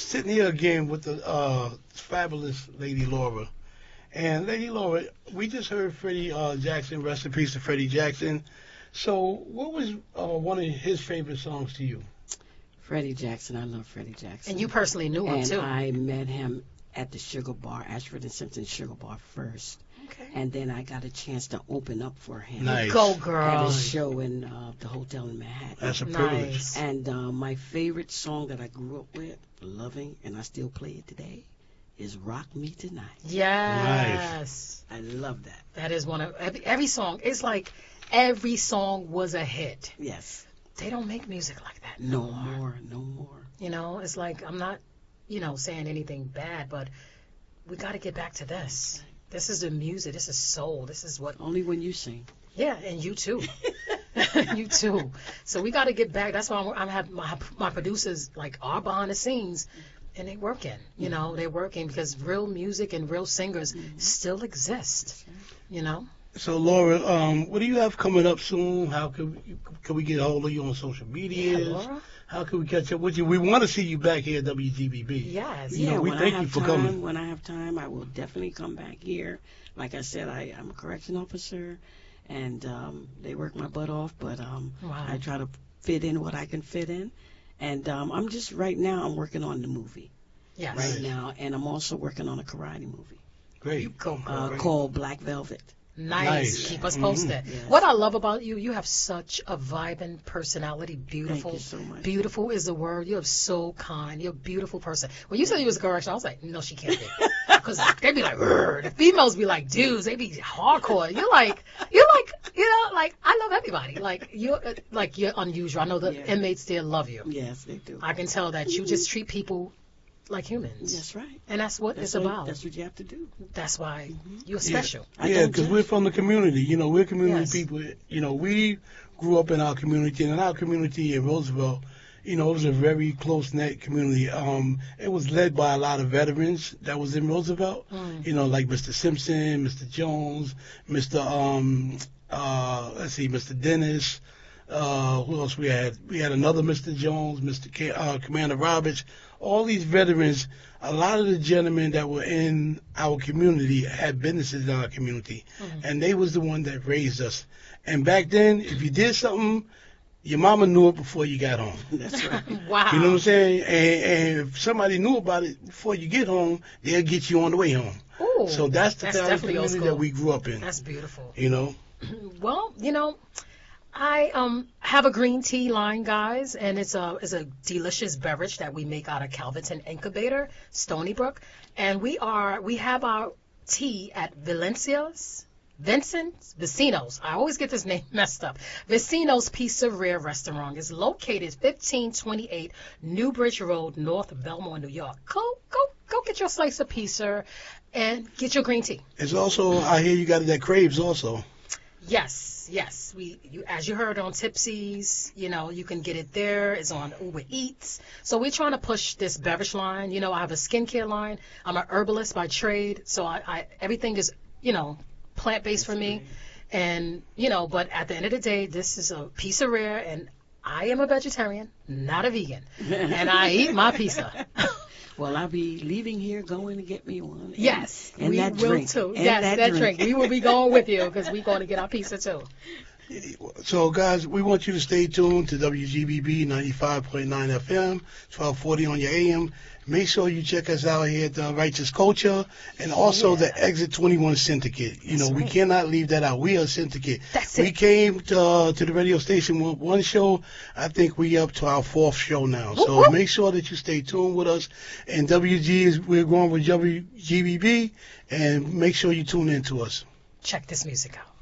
sitting here again with the fabulous Lady Laura. And Lady Laura, we just heard Freddie Jackson, rest in peace to Freddie Jackson. So what was one of his favorite songs to you? Freddie Jackson. I love Freddie Jackson. And you personally knew him, too. And I met him at the Sugar Bar, Ashford and Simpson Sugar Bar first. Okay. And then I got a chance to open up for him. Nice. Go, At girl. a show in the hotel in Manhattan. That's a privilege. Nice. And my favorite song that I grew up with, loving, and I still play it today, is Rock Me Tonight. Yes. I love that. That is one of every song. It's like every song was a hit. Yes. They don't make music like that No more. You know, it's like I'm not, saying anything bad, but we got to get back to this. This is the music. This is soul. This is what. Only when you sing. Yeah, and you too. You too. So we got to get back. That's why I'm having my producers like are behind the scenes, and they working. They're working because real music and real singers still exist. So Laura, what do you have coming up soon? How can we get a hold of you on social media? Yeah, Laura. How can we catch up with you? We want to see you back here at WGBB. Yes. We when thank I you have for time, coming. When I have time, I will definitely come back here. Like I said, I'm a correction officer, and they work my butt off, but Wow. I try to fit in what I can fit in. And I'm just, right now, I'm working on the movie Yes. right now, and I'm also working on a karate movie Great. You go, girl. called Black Velvet. Nice. Keep us posted. Yes. What I love about you, you have such a vibrant personality. Beautiful. Thank you so much. Beautiful is the word. You're so kind. You're a beautiful person. When you said you was a correction, I was like, no, she can't be. Because they be like, "Rrr." The females be like, dudes, they be hardcore. You're like, I love everybody. You're unusual. I know the inmates there love you. Yes, they do. I can tell that you just treat people like humans. That's right. And that's what it's about. That's what you have to do. That's why you're special. Yeah, because we're from the community. We're community Yes. people. We grew up in our community, and in our community in Roosevelt, it was a very close-knit community. It was led by a lot of veterans that was in Roosevelt. Like Mr. Simpson, Mr. Jones, Mr. Mr. Dennis. Who else we had? We had another Mr. Jones, Commander Roberts. All these veterans, a lot of the gentlemen that were in our community had businesses in our community, and they was the one that raised us. And back then, if you did something, your mama knew it before you got home. That's right. Wow. You know what I'm saying? And if somebody knew about it before you get home, they'll get you on the way home. Ooh, So that's the kind of definitely old community school. that we grew up in. That's beautiful. Well, I have a green tea line, guys, and it's a delicious beverage that we make out of Calverton Incubator, Stony Brook, and we have our tea at Vicino's. I always get this name messed up. Vicino's Pizzeria Restaurant is located 1528 Newbridge Road, North Belmore, New York. Go get your slice of pizza and get your green tea. It's also, I hear you got it at Craves also. Yes. As you heard on Tipsy's, you can get it there. It's on Uber Eats. So we're trying to push this beverage line. I have a skincare line. I'm an herbalist by trade, so I everything is, plant-based for me. And, but at the end of the day, this is a pizzeria, and I am a vegetarian, not a vegan. And I eat my pizza. Well, I'll be leaving here going to get me one. Yes, and we that will drink. too. And Yes, that that drink. drink. We will be going with you because we're going to get our pizza too. So, guys, we want you to stay tuned to WGBB 95.9 FM, 1240 on your AM. Make sure you check us out here at the Righteous Culture and also the Exit 21 Syndicate. We cannot leave that out. We are a syndicate. That's we it. came to the radio station with one show. I think we up to our fourth show now. Whoop, So whoop. make sure that you stay tuned with us. And we're going with WGBB, and make sure you tune in to us. Check this music out.